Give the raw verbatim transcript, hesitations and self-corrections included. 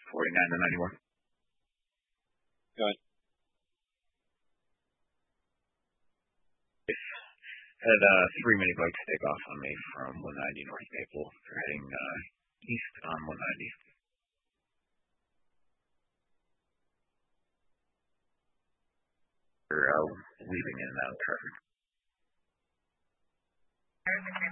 forty-nine to ninety-one. Go ahead. Had uh, three mini bikes take off on me from one ninety North Maple. They're heading uh, east on one ninety. They're uh, weaving in and out of traffic.